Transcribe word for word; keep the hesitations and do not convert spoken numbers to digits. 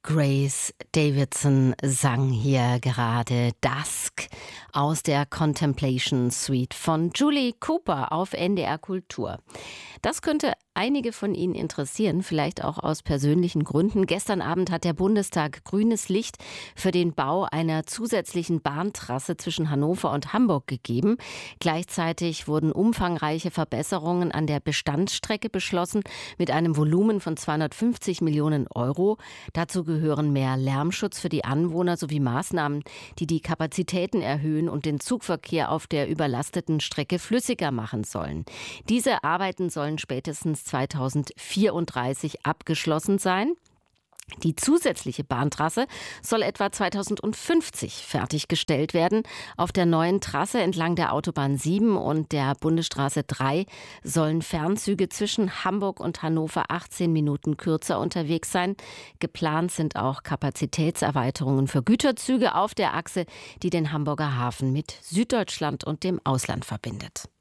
Grace Davidson sang hier gerade Dusk aus der Contemplation Suite von Julie Cooper auf N D R Kultur. Das könnte einige von Ihnen interessieren, vielleicht auch aus persönlichen Gründen. Gestern Abend hat der Bundestag grünes Licht für den Bau einer zusätzlichen Bahntrasse zwischen Hannover und Hamburg gegeben. Gleichzeitig wurden umfangreiche Verbesserungen an der Bestandsstrecke beschlossen mit einem Volumen von zweihundertfünfzig Millionen Euro. Dazu gehören mehr Lärmschutz für die Anwohner sowie Maßnahmen, die die Kapazitäten erhöhen und den Zugverkehr auf der überlasteten Strecke flüssiger machen sollen. Diese Arbeiten sollen spätestens zweitausendvierunddreißig abgeschlossen sein. Die zusätzliche Bahntrasse soll etwa zweitausendfünfzig fertiggestellt werden. Auf der neuen Trasse entlang der Autobahn sieben und der Bundesstraße drei sollen Fernzüge zwischen Hamburg und Hannover achtzehn Minuten kürzer unterwegs sein. Geplant sind auch Kapazitätserweiterungen für Güterzüge auf der Achse, die den Hamburger Hafen mit Süddeutschland und dem Ausland verbindet.